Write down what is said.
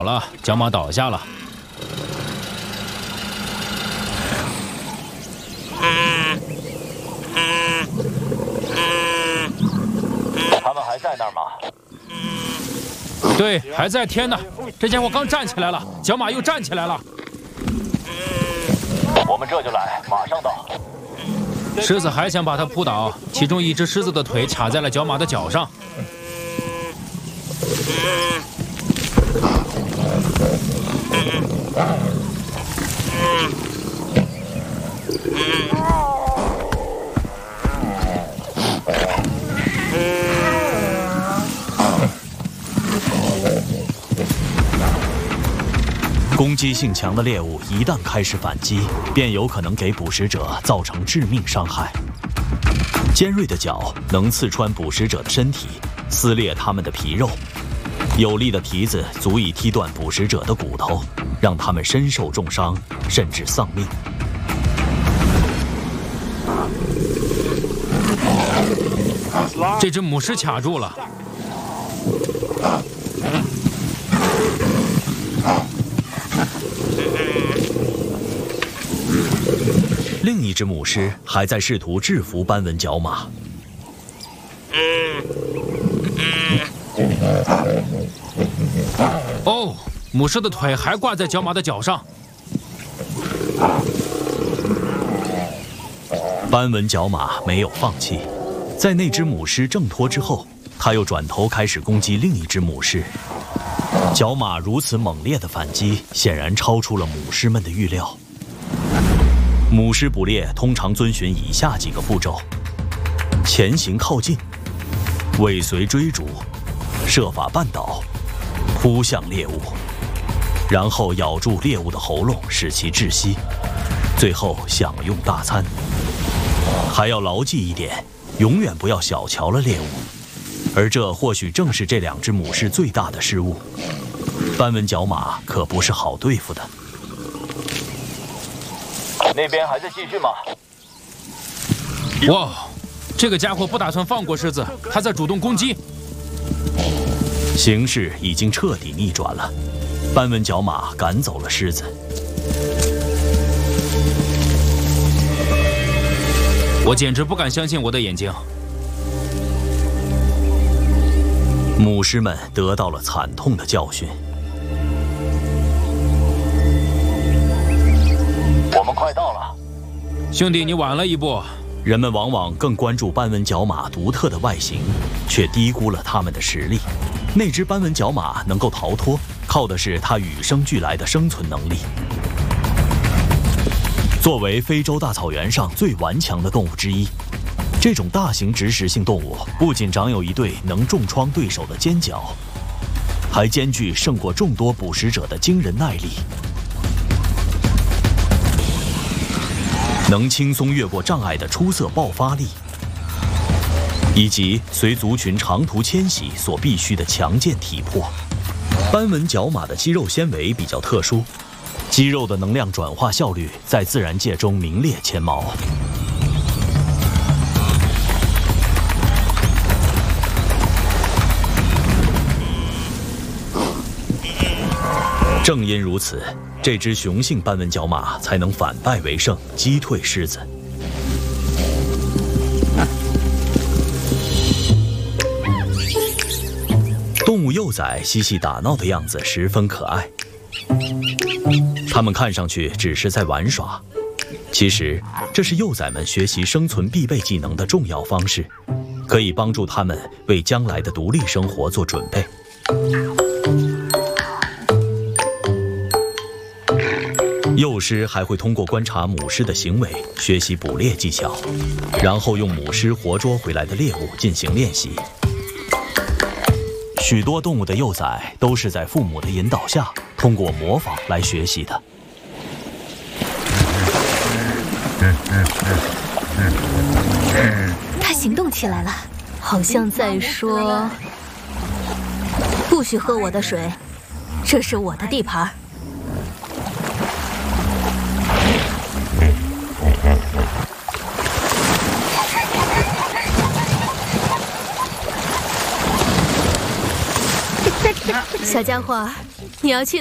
好了，角马倒下了。 他们还在那儿吗？ 对，还在天呢。这家伙刚站起来了，角马又站起来了。 我们这就来，马上到。 狮子还想把它扑倒，其中一只狮子的腿卡在了角马的脚上。 攻击性强的猎物一旦开始反击，便有可能给捕食者造成致命伤害。尖锐的角能刺穿捕食者的身体，撕裂他们的皮肉；有力的蹄子足以踢断捕食者的骨头，让他们身受重伤，甚至丧命。 这只母狮卡住了。 另一只母狮还在试图制服斑纹角马。 哦，母狮的腿还挂在角马的脚上。 斑纹角马没有放弃，在那只母狮挣脱之后，他又转头开始攻击另一只母狮。角马如此猛烈的反击，显然超出了母狮们的预料。母狮捕猎通常遵循以下几个步骤：前行靠近、尾随追逐、设法绊倒、扑向猎物，然后咬住猎物的喉咙，使其窒息，最后享用大餐。还要牢记一点，永远不要小瞧了猎物，而这或许正是这两只母狮最大的失误。斑纹角马可不是好对付的。 那边还在继续吗？ 哇，这个家伙不打算放过狮子，他在主动攻击。 形势已经彻底逆转了，斑纹角马赶走了狮子。 我简直不敢相信我的眼睛。 母狮们得到了惨痛的教训。 我们快到了， 兄弟，你晚了一步。 人们往往更关注斑纹角马独特的外形，却低估了它们的实力。那只斑纹角马能够逃脱，靠的是它与生俱来的生存能力。作为非洲大草原上最顽强的动物之一，这种大型植食性动物不仅长有一对能重创对手的尖角，还兼具胜过众多捕食者的惊人耐力。能轻松越过障碍的出色爆发力，以及随族群长途迁徙所必须的强健体魄。斑纹角马的肌肉纤维比较特殊，肌肉的能量转化效率在自然界中名列前茅。正因如此，这只雄性斑纹角马才能反败为胜，击退狮子。动物幼崽嬉戏打闹的样子十分可爱，它们看上去只是在玩耍，其实这是幼崽们学习生存必备技能的重要方式，可以帮助它们为将来的独立生活做准备。幼狮还会通过观察母狮的行为，学习捕猎技巧，然后用母狮活捉回来的猎物进行练习。许多动物的幼崽都是在父母的引导下，通过模仿来学习的。 它行动起来了，好像在说：“不许喝我的水，这是我的地盘。”小家伙， 你要去